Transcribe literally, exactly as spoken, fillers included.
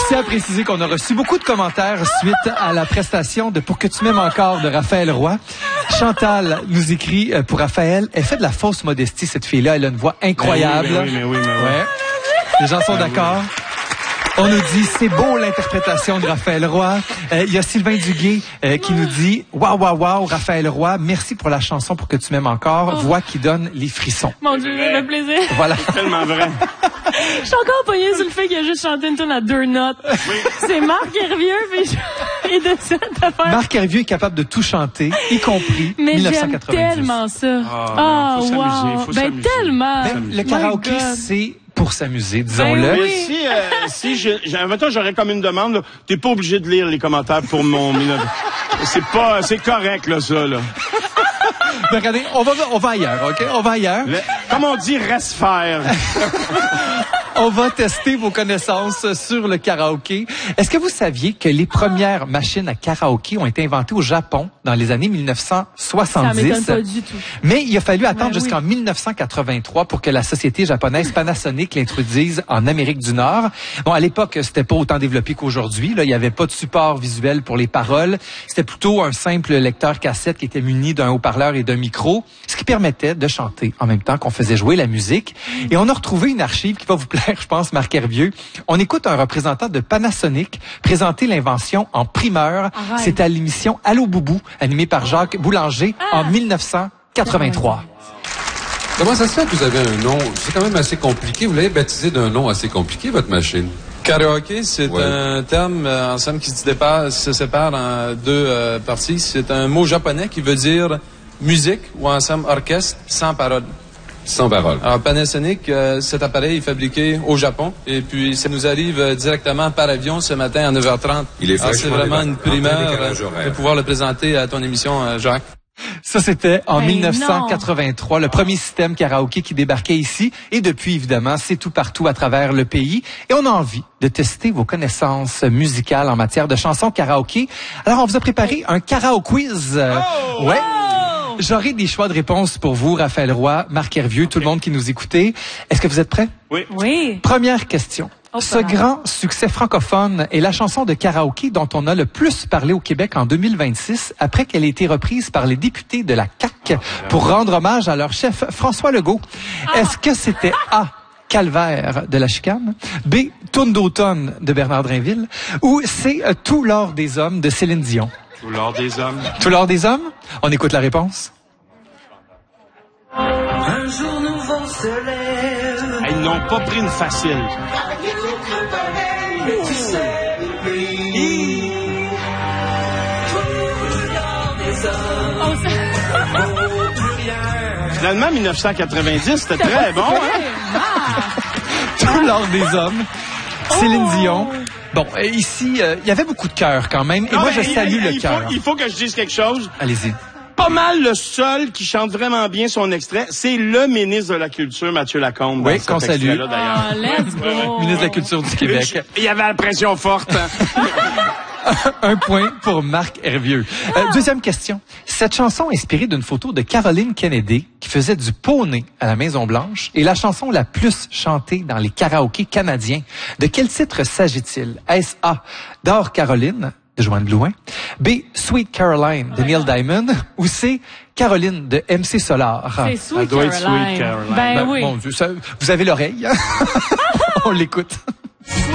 tiens à préciser qu'on a reçu beaucoup de commentaires suite à la prestation de Pour que tu m'aimes encore de Raphaël Roy. Chantal nous écrit euh, pour Raphaël, elle fait de la fausse modestie, cette fille-là, elle a une voix incroyable. Mais oui, mais oui, mais oui. Mais oui. Ouais. Les gens sont d'accord. On nous dit, c'est beau l'interprétation de Raphaël Roy. Il euh, y a Sylvain Duguay euh, qui nous dit, waouh, waouh, waouh, Raphaël Roy, merci pour la chanson Pour que tu m'aimes encore, oh. Voix qui donne les frissons. Mon Dieu, ça fait plaisir. Voilà. C'est tellement vrai. Je suis encore pognée sur le fait qu'il a juste chanté une tune à deux notes. Oui. C'est Marc Hervieux, puis je... et de cette affaire. Marc Hervieux est capable de tout chanter, y compris mais mille neuf cent quatre-vingt-dix. Mais j'aime tellement ça. Ah, oh, faut wow. s'amuser, faut ben s'amuser. tellement. Ben, le karaoké, c'est pour s'amuser, disons-le. Ben Mais oui. si, euh, si je, j'ai, maintenant j'aurais comme une demande, là, t'es pas obligé de lire les commentaires pour mon minute. C'est pas, c'est correct, là, ça, là. Ben, regardez, on va, on va ailleurs, OK? On va ailleurs. Le, comme on dit, reste faire. On va tester vos connaissances sur le karaoké. Est-ce que vous saviez que les premières machines à karaoké ont été inventées au Japon dans les années mille neuf cent soixante-dix? Ça m'étonne pas du tout. Mais il a fallu attendre ben jusqu'en oui. mille neuf cent quatre-vingt-trois pour que la société japonaise Panasonic l'introduise en Amérique du Nord. Bon, à l'époque, c'était pas autant développé qu'aujourd'hui. Là, il y avait pas de support visuel pour les paroles. C'était plutôt un simple lecteur cassette qui était muni d'un haut-parleur et d'un micro, ce qui permettait de chanter en même temps qu'on faisait jouer la musique. Et on a retrouvé une archive qui va vous plaire, je pense, Marc Hervieux. On écoute un représentant de Panasonic présenter l'invention en primeur. C'était à l'émission Allô Boubou, animée par Jacques Boulanger ah. en mille neuf cent quatre-vingt-trois. Comment ça se fait que vous avez un nom? C'est quand même assez compliqué. Vous l'avez baptisé d'un nom assez compliqué, votre machine. Karaoké, c'est ouais. un terme euh, ensemble qui se, dépare, se sépare en deux euh, parties. C'est un mot japonais qui veut dire musique ou ensemble orchestre sans parole. Sans parole. Alors, Panasonic, euh, cet appareil est fabriqué au Japon et puis ça nous arrive euh, directement par avion ce matin à neuf heures trente. Il est Alors, c'est vraiment une primeur euh, de pouvoir le présenter à ton émission, euh, Jacques. Ça, c'était en ben mille neuf cent quatre-vingt-trois, le premier système karaoké qui débarquait ici. Et depuis, évidemment, c'est tout partout à travers le pays. Et on a envie de tester vos connaissances musicales en matière de chansons karaoké. Alors, on vous a préparé un karaoke quiz. Oh! Ouais. J'aurai des choix de réponses pour vous, Raphaël Roy, Marc Hervieux, okay. Tout le monde qui nous écoutez. Est-ce que vous êtes prêts? Oui. Oui. Première question. Oh, Ce grand succès francophone est la chanson de karaoké dont on a le plus parlé au Québec en deux mille vingt-six, après qu'elle ait été reprise par les députés de la C A Q pour rendre hommage à leur chef François Legault. Ah. Est-ce que c'était A, Calvaire de la chicane, B, Tourne d'automne de Bernard Drinville, ou C, Tout l'or des hommes de Céline Dion? Tout l'or des hommes. Tout l'or des hommes? On écoute la réponse. Un jour nouveau se lève. Ils n'ont pas pris une facile. Tu sais, oui. Tout l'or des hommes. Oh, plus rien. Finalement, mille neuf cent quatre-vingt-dix, c'était très bon, hein? Tout l'or des hommes. Céline Dion. Bon, ici, il euh, y avait beaucoup de cœur quand même. Et non, moi, je salue il, le cœur. Il faut que je dise quelque chose. Allez-y. Pas mal le seul qui chante vraiment bien son extrait, c'est le ministre de la Culture, Mathieu Lacombe. Oui, qu'on salue. Ah, let's go. Ministre de la Culture du Québec. Il y avait la pression forte. Un point pour Marc Hervieux. Euh, deuxième question. Cette chanson inspirée d'une photo de Caroline Kennedy qui faisait du poney à la Maison-Blanche est la chanson la plus chantée dans les karaokés canadiens. De quel titre s'agit-il? Est-ce A, Dors Caroline de Joanne Blouin, B, Sweet Caroline de Neil Diamond, ou C, Caroline de M C Solar? C'est Sweet Caroline. Sweet Caroline. Ben, ben oui. Mon Dieu, ça, vous avez l'oreille. On l'écoute.